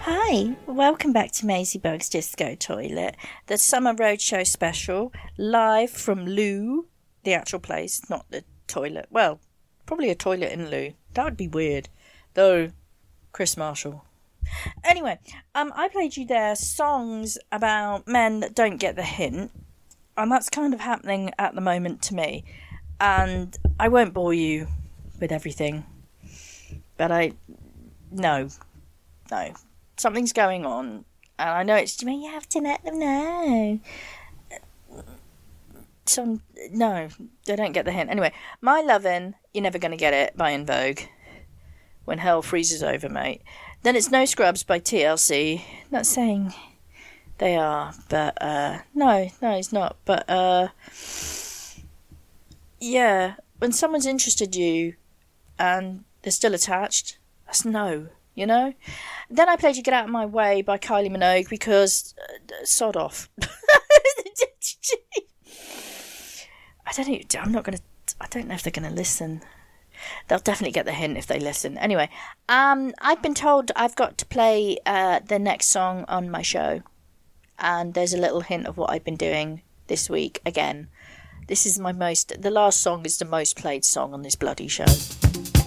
Hi, welcome back to Maisie Bug's Disco Toilet, the Summer Roadshow special, live from Lou, the actual place, not the toilet. Well, probably a toilet in Lou. That would be weird. Though, Chris Marshall. Anyway, I played you there songs about men that don't get the hint, and that's kind of happening at the moment to me. And I won't bore you with everything, but no. Something's going on, and I know it's you have to let them know. No, they don't get the hint. Anyway, My Lovin', You're Never Gonna Get It by En Vogue. When Hell Freezes Over, Mate. Then it's No Scrubs by TLC. Not saying they are, but no, it's not. But yeah, when someone's interested in you and they're still attached, that's no. You know? Then I played You Get Out of My Way by Kylie Minogue because sod off. I don't know if they're gonna listen. They'll definitely get the hint if they listen. Anyway, I've been told I've got to play the next song on my show, and there's a little hint of what I've been doing this week again. The last song is the most played song on this bloody show.